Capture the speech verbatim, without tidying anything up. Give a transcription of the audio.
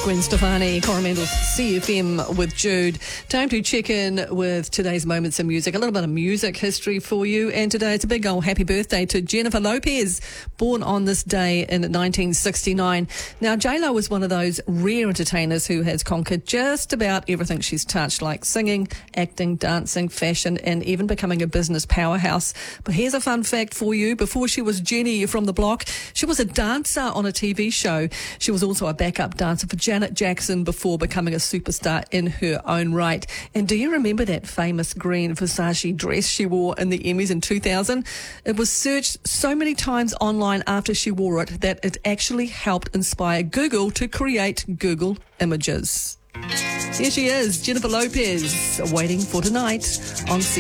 Gwen Stefani, Coromendel's C F M with Jude. Time to check in with today's Moments in Music. A little bit of music history for you. And today it's a big old happy birthday to Jennifer Lopez, born on this day in nineteen sixty-nine. Now, J-Lo is one of those rare entertainers who has conquered just about everything she's touched, like singing, acting, dancing, fashion, and even becoming a business powerhouse. But here's a fun fact for you. Before she was Jenny from the block, she was a dancer on a T V show. She was also a backup dancer for Janet Jackson before becoming a superstar in her own right. And do you remember that famous green Versace dress she wore in the Emmys in two thousand? It was searched so many times online after she wore it that it actually helped inspire Google to create Google Images. Here she is, Jennifer Lopez, waiting for tonight on